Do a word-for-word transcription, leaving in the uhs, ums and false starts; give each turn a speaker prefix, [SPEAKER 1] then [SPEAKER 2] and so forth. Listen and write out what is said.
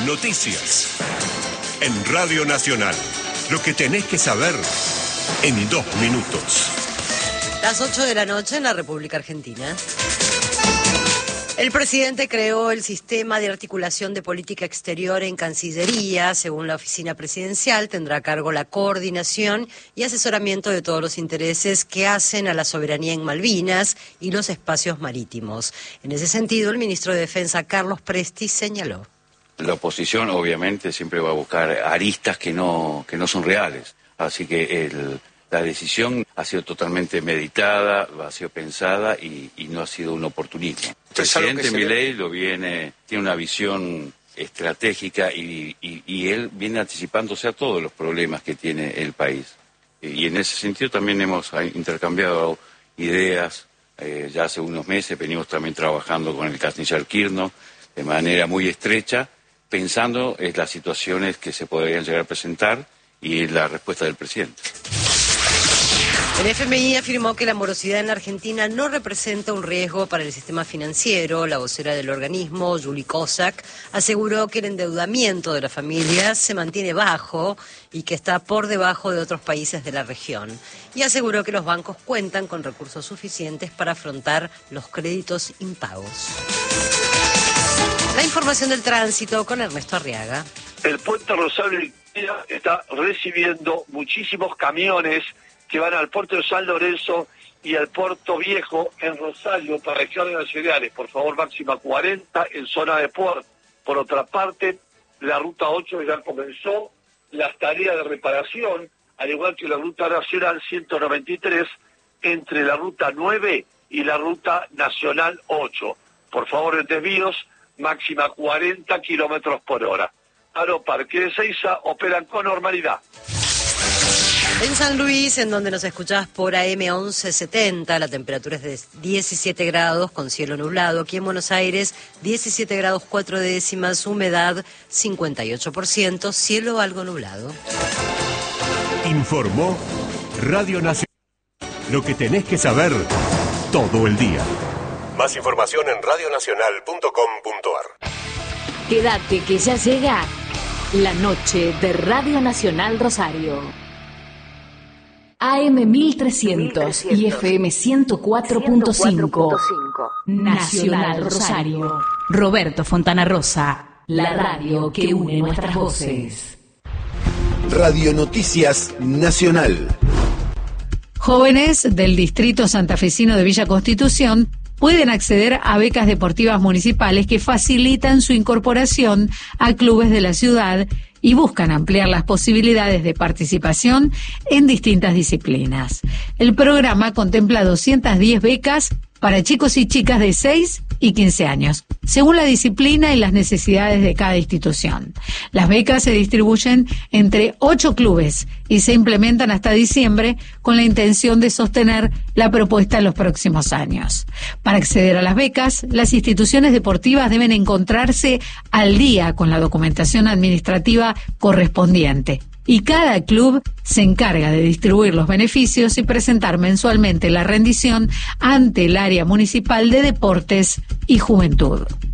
[SPEAKER 1] Noticias. En Radio Nacional. Lo que tenés que saber en dos minutos.
[SPEAKER 2] Las ocho de la noche en la República Argentina. El presidente creó el sistema de articulación de política exterior en Cancillería. Según la oficina presidencial, tendrá a cargo la coordinación y asesoramiento de todos los intereses que hacen a la soberanía en Malvinas y los espacios marítimos. En ese sentido, el ministro de Defensa, Carlos Presti, señaló.
[SPEAKER 3] La oposición, obviamente, siempre va a buscar aristas que no, que no son reales. Así que el... La decisión ha sido totalmente meditada, ha sido pensada y, y no ha sido un oportunismo. El presidente Milei lo viene, tiene una visión estratégica y, y, y él viene anticipándose a todos los problemas que tiene el país. Y en ese sentido también hemos intercambiado ideas. Eh, ya hace unos meses venimos también trabajando con el canciller Kirchner de manera muy estrecha, pensando en las situaciones que se podrían llegar a presentar y la respuesta del presidente.
[SPEAKER 2] El F M I afirmó que la morosidad en la Argentina no representa un riesgo para el sistema financiero. La vocera del organismo, Julie Kozak, aseguró que el endeudamiento de las familias se mantiene bajo y que está por debajo de otros países de la región. Y aseguró que los bancos cuentan con recursos suficientes para afrontar los créditos impagos. La información del tránsito con Ernesto Arriaga.
[SPEAKER 4] El puente Rosario está recibiendo muchísimos camiones que van al puerto de San Lorenzo y al puerto viejo en Rosario para descargas cereales. Por favor, máxima cuarenta en zona de puerto. Por otra parte, la ruta ocho ya comenzó las tareas de reparación, al igual que la ruta nacional ciento noventa y tres, entre la ruta nueve y la ruta nacional ocho. Por favor, en desvíos, máxima cuarenta kilómetros por hora. Aeroparque de Ezeiza operan con normalidad.
[SPEAKER 2] En San Luis, en donde nos escuchás por A M once setenta, la temperatura es de diecisiete grados con cielo nublado. Aquí en Buenos Aires, diecisiete grados cuatro décimas, humedad cincuenta y ocho por ciento, cielo algo nublado.
[SPEAKER 1] Informó Radio Nacional. Lo que tenés que saber todo el día. Más información en radio nacional punto com punto a r.
[SPEAKER 5] Quédate que ya llega la noche de Radio Nacional Rosario. A M mil trescientos y F M ciento cuatro punto cinco. Nacional Rosario. Roberto Fontana Rosa, la radio que une nuestras voces.
[SPEAKER 6] Radio Noticias Nacional.
[SPEAKER 7] Jóvenes del distrito santafesino de Villa Constitución pueden acceder a becas deportivas municipales que facilitan su incorporación a clubes de la ciudad y buscan ampliar las posibilidades de participación en distintas disciplinas. El programa contempla doscientas diez becas para chicos y chicas de seis y quince años, según la disciplina y las necesidades de cada institución. Las becas se distribuyen entre ocho clubes y se implementan hasta diciembre con la intención de sostener la propuesta en los próximos años. Para acceder a las becas, las instituciones deportivas deben encontrarse al día con la documentación administrativa correspondiente. Y cada club se encarga de distribuir los beneficios y presentar mensualmente la rendición ante el área municipal de deportes y juventud.